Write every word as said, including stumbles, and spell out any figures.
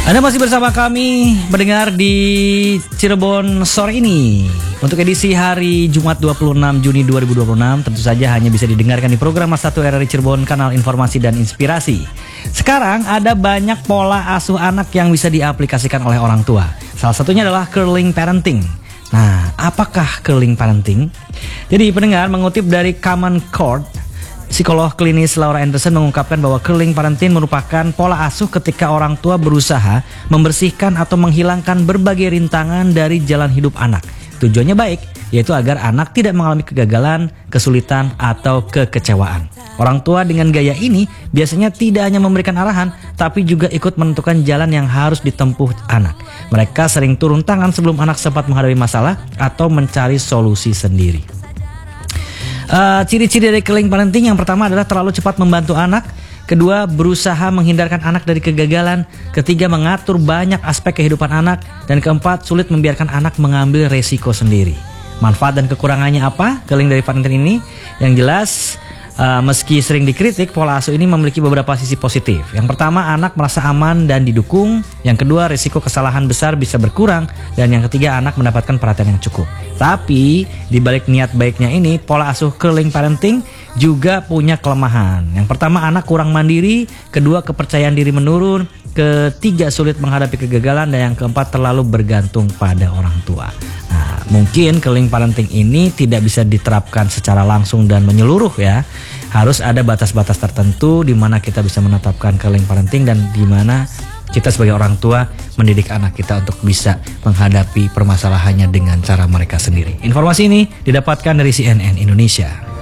Anda masih bersama kami mendengar di Cirebon sore ini. Untuk edisi hari Jumat dua puluh enam Juni dua ribu dua puluh enam tentu saja hanya bisa didengarkan di program Mas satu R R I Cirebon, kanal informasi dan inspirasi. Sekarang ada banyak pola asuh anak yang bisa diaplikasikan oleh orang tua. Salah satunya adalah curling parenting. Nah, apakah curling parenting? Jadi pendengar, mengutip dari Common Core, psikolog klinis Laura Anderson mengungkapkan bahwa curling parenting merupakan pola asuh ketika orang tua berusaha membersihkan atau menghilangkan berbagai rintangan dari jalan hidup anak. Tujuannya baik, yaitu agar anak tidak mengalami kegagalan, kesulitan, atau kekecewaan. Orang tua dengan gaya ini biasanya tidak hanya memberikan arahan, tapi juga ikut menentukan jalan yang harus ditempuh anak. Mereka sering turun tangan sebelum anak sempat menghadapi masalah atau mencari solusi sendiri. Uh, ciri-ciri dari curling parenting yang pertama adalah terlalu cepat membantu anak. Kedua, berusaha menghindarkan anak dari kegagalan. Ketiga, mengatur banyak aspek kehidupan anak. Dan keempat, sulit membiarkan anak mengambil resiko sendiri. Manfaat dan kekurangannya apa curling dari parenting ini? Yang jelas, uh, meski sering dikritik, pola asuh ini memiliki beberapa sisi positif. Yang pertama, anak merasa aman dan didukung. Yang kedua, resiko kesalahan besar bisa berkurang. Dan yang ketiga, anak mendapatkan perhatian yang cukup. Tapi di balik niat baiknya ini, pola asuh curling parenting juga punya kelemahan. Yang pertama, anak kurang mandiri. Kedua, kepercayaan diri menurun. Ketiga, sulit menghadapi kegagalan. Dan yang keempat, terlalu bergantung pada orang tua. Nah, mungkin curling parenting ini tidak bisa diterapkan secara langsung dan menyeluruh ya. Harus ada batas-batas tertentu di mana kita bisa menetapkan curling parenting dan di mana kita sebagai orang tua mendidik anak kita untuk bisa menghadapi permasalahannya dengan cara mereka sendiri. Informasi ini didapatkan dari C N N Indonesia.